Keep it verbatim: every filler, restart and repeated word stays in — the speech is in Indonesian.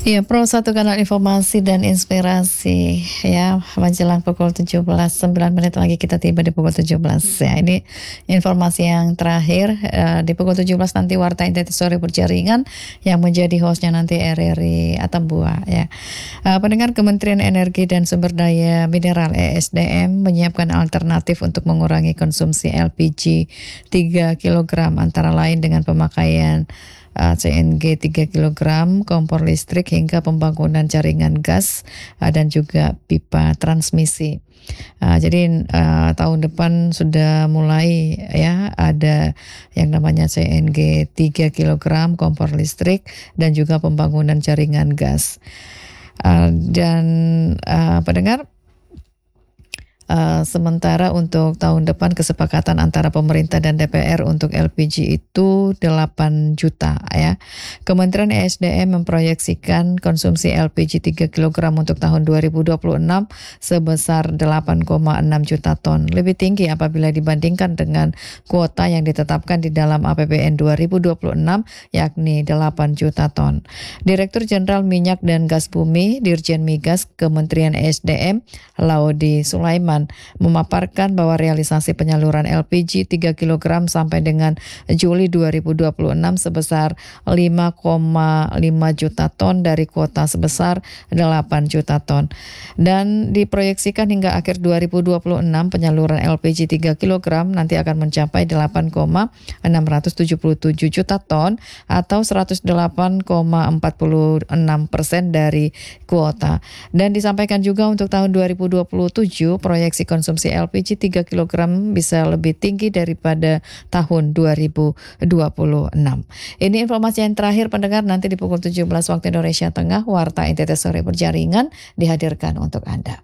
Iya, Pro satu kanal informasi dan inspirasi ya, menjelang pukul tujuh belas, sembilan menit lagi kita tiba di pukul tujuh belas ya. Ini informasi yang terakhir, eh, di pukul tujuh belas nanti Warta N T T Sore Berjaringan yang menjadi hostnya nanti R R I Atambua ya. Eh, pendengar, Kementerian Energi dan Sumber Daya Mineral E S D M menyiapkan alternatif untuk mengurangi konsumsi L P G tiga kilogram antara lain dengan pemakaian uh, C N G tiga kilogram, kompor listrik hingga pembangunan jaringan gas uh, dan juga pipa transmisi. Uh, jadi uh, tahun depan sudah mulai ya ada yang namanya C N G tiga kilogram, kompor listrik dan juga pembangunan jaringan gas. Uh, dan uh, pendengar, Uh, sementara untuk tahun depan kesepakatan antara pemerintah dan D P R untuk L P G itu delapan juta ya. Kementerian E S D M memproyeksikan konsumsi L P G tiga kilogram untuk tahun dua ribu dua puluh enam sebesar delapan koma enam juta ton. Lebih tinggi apabila dibandingkan dengan kuota yang ditetapkan di dalam A P B N dua ribu dua puluh enam yakni delapan juta ton. Direktur Jenderal Minyak dan Gas Bumi Dirjen Migas Kementerian E S D M Laudi Sulaiman memaparkan bahwa realisasi penyaluran L P G tiga kilogram sampai dengan Juli dua ribu dua puluh enam sebesar lima koma lima juta ton dari kuota sebesar delapan juta ton. Dan diproyeksikan hingga akhir dua ribu dua puluh enam penyaluran L P G tiga kilogram nanti akan mencapai delapan koma enam tujuh tujuh juta ton atau seratus delapan koma empat enam persen dari kuota. Dan disampaikan juga untuk tahun dua ribu dua puluh tujuh proyeksi konsumsi L P G tiga kilogram bisa lebih tinggi daripada tahun dua ribu dua puluh enam. Ini informasi yang terakhir pendengar, nanti di pukul tujuh belas waktu Indonesia Tengah Warta N T T Sore Berjaringan dihadirkan untuk Anda.